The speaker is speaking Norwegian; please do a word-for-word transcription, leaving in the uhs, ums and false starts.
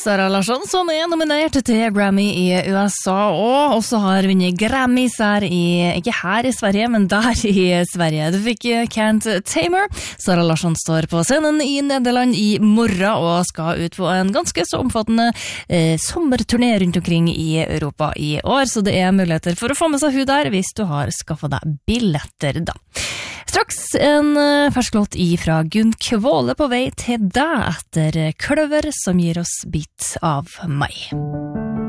Sara Larsson, som er nominert til Grammy i U S A, og også har vunnet Grammys her i, ikke her i Sverige, men der i Sverige. Du fikk Can't Tamer. Sara Larsson står på scenen i Nederland i morgen, og skal ut på en ganske så omfattende eh, sommerturné rundt omkring i Europa i år, så det er muligheter for å få med seg hun der, hvis du har skaffet deg billetter da. Straks en uh, fersk låt ifra Gunn Kvåle på vei til deg etter Kløver, som gir oss Bit av meg.